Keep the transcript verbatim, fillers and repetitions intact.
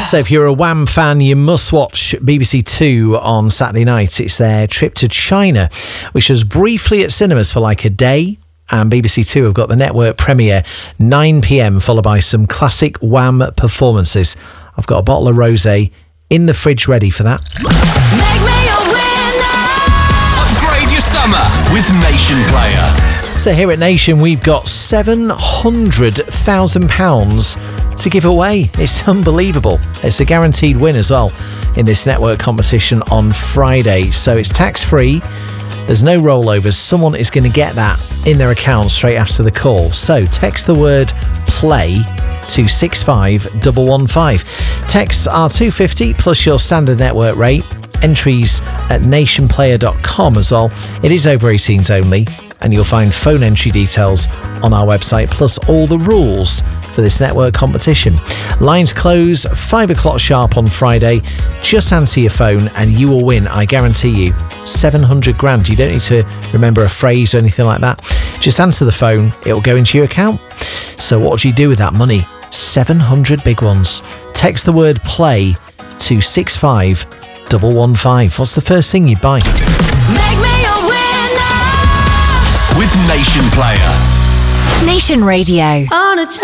So if you're a Wham fan, you must watch B B C Two on Saturday night. It's their trip to China, which was briefly at cinemas for like a day. And B B C Two have got the network premiere nine p.m, followed by some classic Wham performances. I've got a bottle of rosé in the fridge ready for that. Make me a winner. Upgrade your summer with Nation Player. So here at Nation, we've got seven hundred thousand pounds to give away. It's unbelievable. It's a guaranteed win as well in this network competition on Friday. So it's tax-free. There's no rollovers. Someone is going to get that in their account straight after the call. So text the word play to six five one one five. Texts are two pounds fifty plus your standard network rate. Entries at nation player dot com as well. It is over eighteens only, and you'll find phone entry details on our website, plus all the rules for this network competition. Lines close five o'clock sharp on Friday. Just answer your phone and you will win, I guarantee you, seven hundred grand. You don't need to remember a phrase or anything like that. Just answer the phone, it will go into your account. So what do you do with that money? seven hundred big ones. Text the word play to six five one one five. What's the first thing you'd buy? Make me a winner. With Nation Player. Nation Radio. On a